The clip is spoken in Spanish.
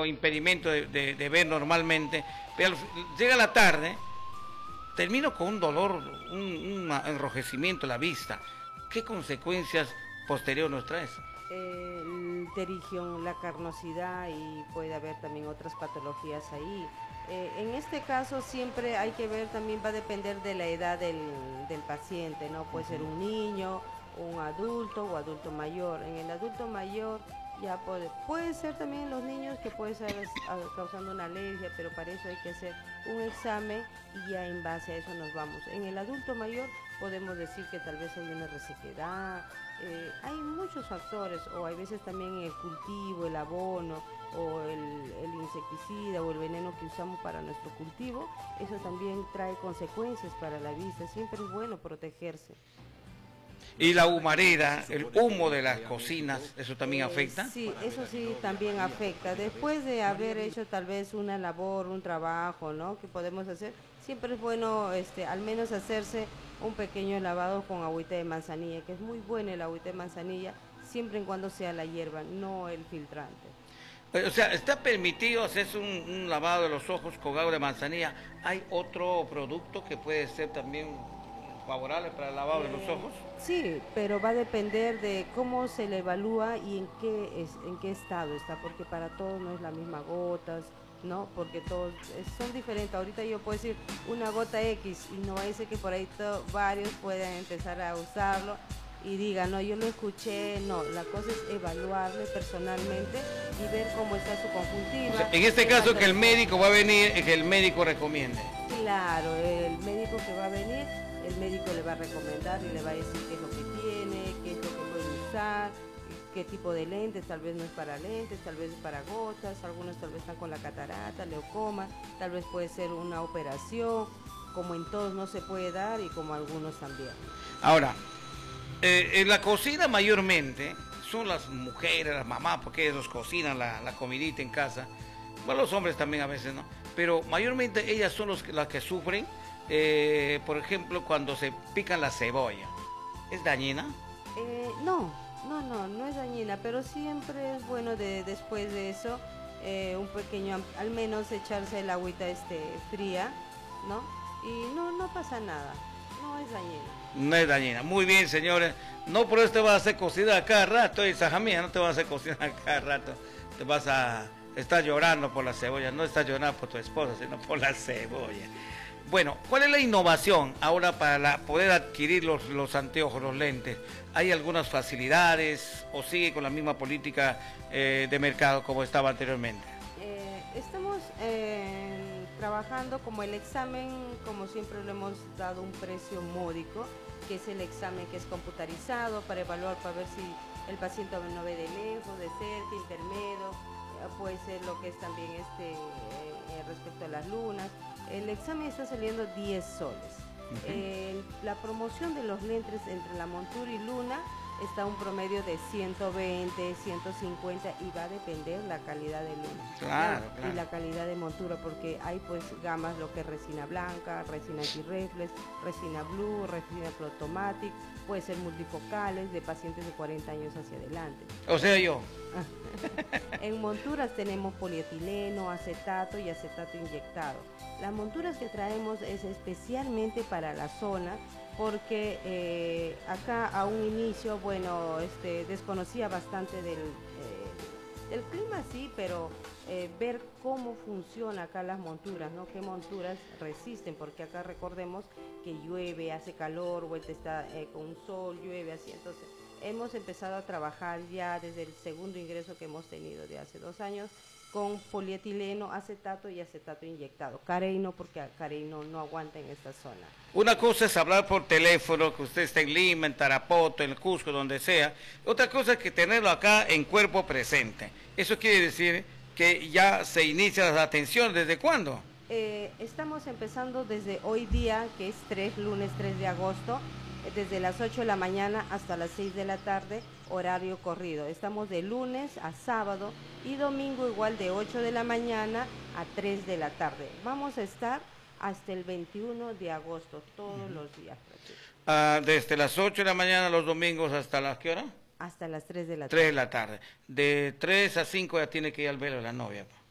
tengo impedimento de ver normalmente, pero llega la tarde, termino con un dolor, un enrojecimiento en la vista. ¿Qué consecuencias posteriores nos trae eso? El pterigium, la carnosidad y puede haber también otras patologías ahí. En este caso siempre hay que ver, también va a depender de la edad del paciente, ¿no? Puede ser un niño, un adulto o adulto mayor. En el adulto mayor ya puede ser también los niños que puede estar causando una alergia, pero para eso hay que hacer un examen y ya en base a eso nos vamos. En el adulto mayor podemos decir que tal vez hay una resequedad, hay muchos factores, o hay veces también en el cultivo, el abono, o el insecticida o el veneno que usamos para nuestro cultivo, eso también trae consecuencias para la vista, siempre es bueno protegerse. Y la humareda, el humo de las cocinas, ¿eso también afecta? Sí, eso sí también afecta. Después de haber hecho tal vez una labor, un trabajo, ¿no? Que podemos hacer, siempre es bueno, al menos hacerse un pequeño lavado con agüita de manzanilla, que es muy buena el agüita de manzanilla, siempre y cuando sea la hierba, no el filtrante. O sea, está permitido hacerse un lavado de los ojos con agua de manzanilla. ¿Hay otro producto que puede ser también favorable para el lavado de los ojos? Sí, pero va a depender de cómo se le evalúa y en qué estado está, porque para todos no es la misma gotas, ¿no? Porque todos son diferentes. Ahorita yo puedo decir una gota X y no va a decir que por ahí varios pueden empezar a usarlo y digan, no, yo lo escuché, no, la cosa es evaluarle personalmente y ver cómo está su O sea, conjuntiva. en este caso que el médico va a venir, que el médico recomiende. Claro, el médico que va a venir, el médico le va a recomendar y le va a decir qué es lo que tiene, qué es lo que puede usar, qué tipo de lentes, tal vez no es para lentes, tal vez es para gotas, algunos tal vez están con la catarata, leucoma, tal vez puede ser una operación, como en todos no se puede dar y como algunos también. Ahora, en la cocina mayormente son las mujeres, las mamás, porque ellos cocinan la comidita en casa. Bueno, los hombres también a veces, ¿no? Pero mayormente ellas son las que sufren, por ejemplo, cuando se pican la cebolla. ¿Es dañina? No es dañina, pero siempre es bueno después de eso, un pequeño, al menos echarse el agüita fría, ¿no? Y no pasa nada, no es dañina. No es dañina. Muy bien, señores. No por eso te vas a hacer cocina a cada rato, hija mía, no te vas a hacer cocina a cada rato. Te vas a estar llorando por la cebolla. No estás llorando por tu esposa, sino por la cebolla. Bueno, ¿cuál es la innovación ahora para poder adquirir los anteojos, los lentes? ¿Hay algunas facilidades o sigue con la misma política de mercado como estaba anteriormente? Estamos trabajando como el examen, como siempre lo hemos dado un precio módico, que es el examen que es computarizado para evaluar, para ver si el paciente no ve de lejos, de cerca, intermedio, puede ser lo que es también respecto a las lunas. El examen está saliendo 10 soles. La promoción de los lentes entre la montura y luna está a un promedio de 120, 150 y va a depender la calidad de luna. Claro. Y la calidad de montura, porque hay pues gamas, lo que es resina blanca, resina anti-reflex, resina blue, resina photomatic, puede ser multifocales de pacientes de 40 años hacia adelante. O sea, yo. En monturas tenemos polietileno, acetato y acetato inyectado. Las monturas que traemos es especialmente para la zona, porque acá a un inicio, bueno, desconocía bastante del clima, sí, pero ver cómo funciona acá las monturas, ¿no? Qué monturas resisten, porque acá recordemos que llueve, hace calor, vuelta está con un sol, llueve así, entonces hemos empezado a trabajar ya desde el segundo ingreso que hemos tenido de hace 2 años con polietileno, acetato y acetato inyectado. Carey no, porque Carey no aguanta en esta zona. Una cosa es hablar por teléfono, que usted está en Lima, en Tarapoto, en Cusco, donde sea. Otra cosa es que tenerlo acá en cuerpo presente. Eso quiere decir que ya se inicia la atención. ¿Desde cuándo? Estamos empezando desde hoy día, que es lunes 3 de agosto, desde las 8 de la mañana hasta las 6 de la tarde, horario corrido. Estamos de lunes a sábado y domingo igual de 8 de la mañana a 3 de la tarde. Vamos a estar hasta el 21 de agosto, todos los días. Desde las 8 de la mañana los domingos hasta las ¿qué hora? Hasta las 3 de la tarde. 3 de la tarde. De 3 a 5 ya tiene que ir al velo de la novia.